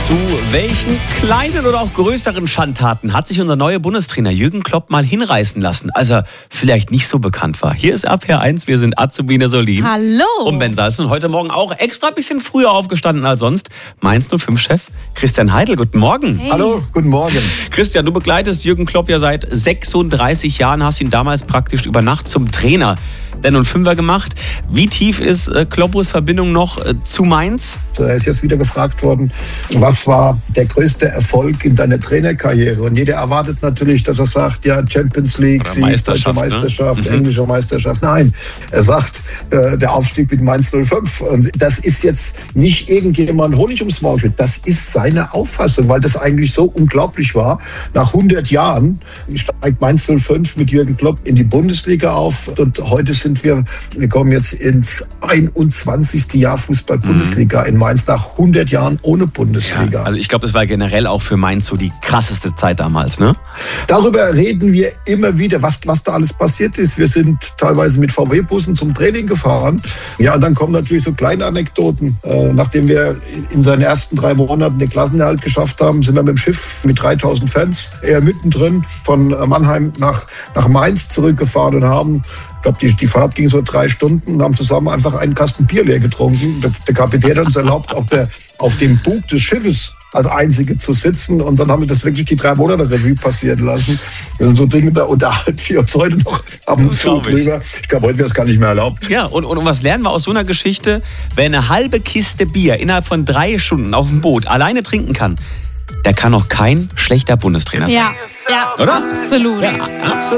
Zu welchen kleinen oder auch größeren Schandtaten hat sich unser neuer Bundestrainer Jürgen Klopp mal hinreißen lassen, als er vielleicht nicht so bekannt war? Hier ist RPR1, wir sind Azubine Solin. Hallo. Und Ben Salzen. Heute Morgen auch extra ein bisschen früher aufgestanden als sonst. Mainz 05-Chef Christian Heidel, guten Morgen. Hey. Hallo, guten Morgen. Christian, du begleitest Jürgen Klopp ja seit 36 Jahren, hast ihn damals praktisch über Nacht zum Trainer der 05er gemacht. Wie tief ist Kloppos Verbindung noch zu Mainz? Er ist jetzt wieder gefragt worden, was war der größte Erfolg in deiner Trainerkarriere? Und jeder erwartet natürlich, dass er sagt, ja, Champions League, Sieg, deutsche Meisterschaft, englische Meisterschaft. Nein, er sagt, der Aufstieg mit Mainz 05. Und das ist jetzt nicht irgendjemand Honig ums Maul schmiert. Das ist seine Auffassung, weil das eigentlich so unglaublich war. Nach 100 Jahren steigt Mainz 05 mit Jürgen Klopp in die Bundesliga auf. Und heute sind wir kommen jetzt ins 21. Jahr Fußball-Bundesliga in Mainz nach 100 Jahren ohne Bundesliga. Ja, also ich glaube, das war generell auch für Mainz so die krasseste Zeit damals, ne? Darüber reden wir immer wieder, was da alles passiert ist. Wir sind teilweise mit VW-Bussen zum Training gefahren. Ja, und dann kommen natürlich so kleine Anekdoten. Nachdem wir in seinen ersten 3 Monaten den Klassenerhalt geschafft haben, sind wir mit dem Schiff mit 3000 Fans mittendrin von Mannheim nach Mainz zurückgefahren und haben, ich glaube, die Fahrt ging so 3 Stunden und haben zusammen einfach einen Kasten Bier leer getrunken. Der Kapitän hat uns erlaubt, auf dem Bug des Schiffes als Einzige zu sitzen. Und dann haben wir das wirklich die 3 Monate Revue passieren lassen. Das sind so Dinge, da unterhalten wir uns heute noch ab und zu drüber. Ich glaube, heute wäre es gar nicht mehr erlaubt. Ja, und was lernen wir aus so einer Geschichte? Wer eine halbe Kiste Bier innerhalb von 3 Stunden auf dem Boot alleine trinken kann, der kann auch kein schlechter Bundestrainer sein. Ja, oder? absolut. Ja, absolut.